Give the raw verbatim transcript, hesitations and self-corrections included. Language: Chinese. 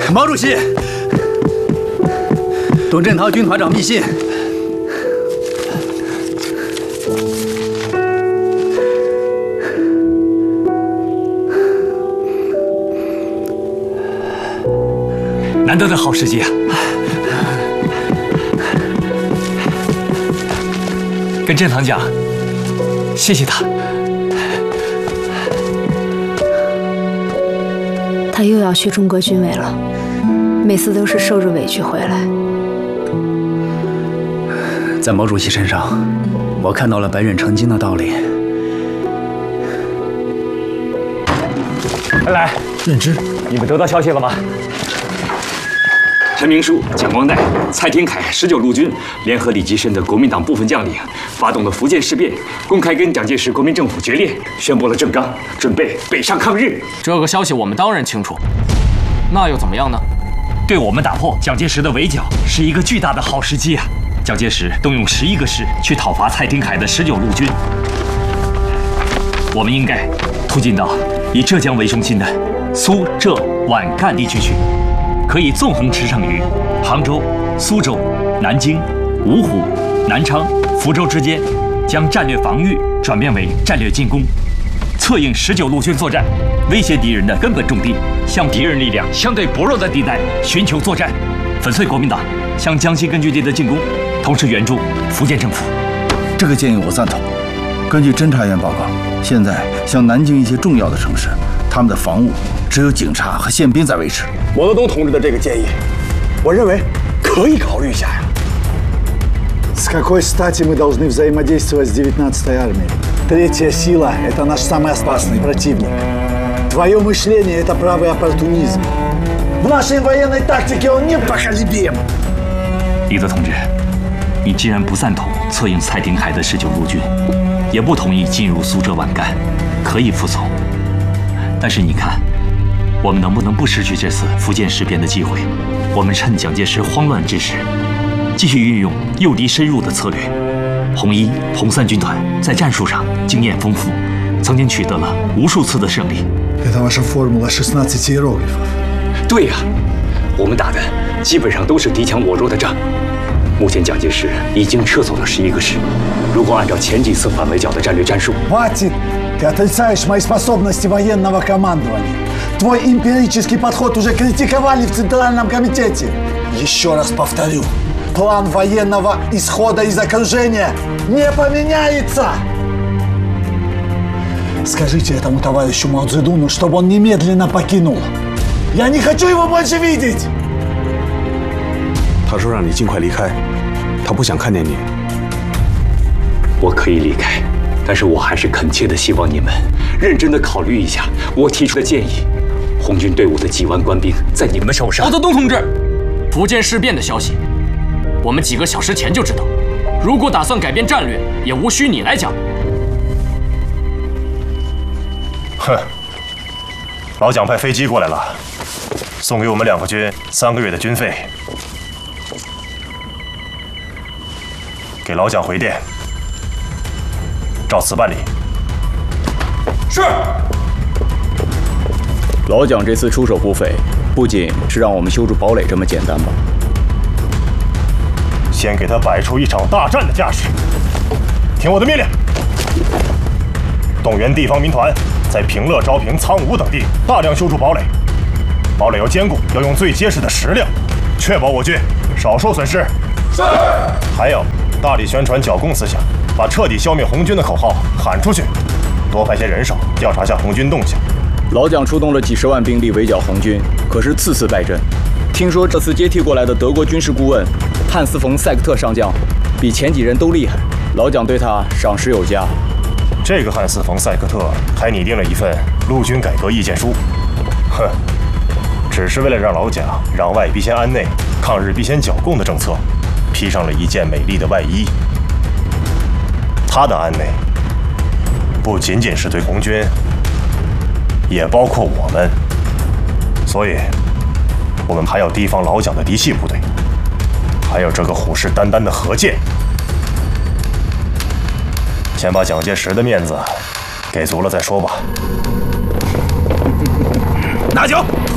毛主席，董振涛军团长密信。 难得的好时机啊！跟振堂讲，谢谢他。 他又要去中国军委了，每次都是受着委屈回来。 在毛主席身上，我看到了百远成精的道理。 来， 任之， 你们得到消息了吗？陈明书、蒋光岱、蔡天凯十九路军联合李济深的国民党部分将领，发动了福建事变，公开跟蒋介石国民政府决裂，宣布了正纲，准备北上抗日。 这个消息我们当然清楚，那又怎么样呢？ 对我们打破蒋介石的围剿是一个巨大的好时机啊！蒋介石动用十一个师去讨伐蔡天凯的十九路军，我们应该突进到以浙江为中心的苏浙皖赣地区去。可以纵横驰骋于杭州、苏州、南京、芜湖、南昌、福州之间，将战略防御转变为战略进攻，策应十九路军作战，威胁敌人的根本重地，向敌人力量相对薄弱的地带寻求作战，粉碎国民党向江西根据地的进攻，同时援助福建政府。 这个建议我赞同。根据侦察员报告，现在像南京一些重要的城市，他们的防务只有警察和宪兵在维持。 毛泽东同志的这个建议，我认为可以考虑一下呀。 С какой стати мы должны взаимодействовать с девятнадцатой армией? Третья сила – это наш самый опасный противник. Твое мышление – это правый оппортунизм. В нашей военной тактике он непоколебим. 李德同志，你既然不赞同策应蔡天凯的十九路军，也不同意进入苏浙皖赣，可以服从。但是你看，我们能不能不失去这次福建事变的机会？我们趁蒋介石慌乱之时，继续运用诱敌深入的策略。红一、红三军团在战术上经验丰富，曾经取得了无数次的胜利。 Это ваша формула шестнадцати иероглифов. 对呀、啊，我们打的基本上都是敌强我弱的仗。目前蒋介石已经撤走了十一个师，如果按照前几次反围剿的战略战术， Хватит! Ты отрицаешь мои способности военного командования. Твой эмпирический подход уже критиковали в Центральном комитете. Еще раз повторю. План военного исхода из окружения не поменяется. Скажите этому товарищу Мао Цзэдуну, чтобы он немедленно покинул. Я не хочу его больше видеть. 他说让你尽快离开，他不想看见你。 我可以离开，但是我还是恳切的希望你们认真的考虑一下我提出的建议。红军队伍的几万官兵在你们手上。 毛泽东同志，福建事变的消息，我们几个小时前就知道。如果打算改变战略，也无需你来讲。 哼，老蒋派飞机过来了，送给我们两个军三个月的军费。给老蒋回电，照此办理。 是。 老蒋这次出手不菲，不仅是让我们修筑堡垒这么简单吧？ 先给他摆出一场大战的架势。听我的命令，动员地方民团在平乐、昭平、苍梧等地大量修筑堡垒，堡垒要坚固，要用最结实的石料，确保我军少受损失。是。还要大力宣传剿共思想，把彻底消灭红军的口号喊出去，多派些人手调查下红军动向。 老蒋出动了几十万兵力围剿红军，可是次次败阵。听说这次接替过来的德国军事顾问汉斯·冯·塞克特上将，比前几人都厉害。老蒋对他赏识有加。 这个汉斯·冯·塞克特还拟定了一份陆军改革意见书，哼，只是为了让老蒋攘外必先安内、抗日必先剿共的政策披上了一件美丽的外衣。他的安内不仅仅是对红军，也包括我们，所以我们还要提防老蒋的嫡系部队，还有这个虎视眈眈的何键。先把蒋介石的面子给足了再说吧。 拿酒。